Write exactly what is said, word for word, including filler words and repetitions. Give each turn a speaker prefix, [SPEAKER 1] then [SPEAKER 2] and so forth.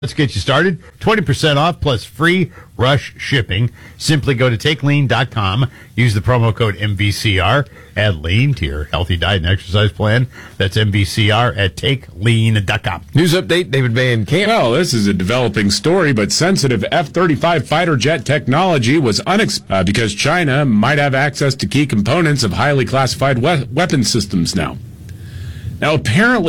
[SPEAKER 1] Let's get you started. twenty percent off plus free rush shipping. Simply go to take lean dot com. Use the promo code M V C R. Add lean to your healthy diet and exercise plan. That's M V C R at take lean dot com.
[SPEAKER 2] News update, David Van Camp.
[SPEAKER 3] Well, this is a developing story, but sensitive F thirty-five fighter jet technology was unexpected uh, because China might have access to key components of highly classified we- weapon systems now. Now, apparently,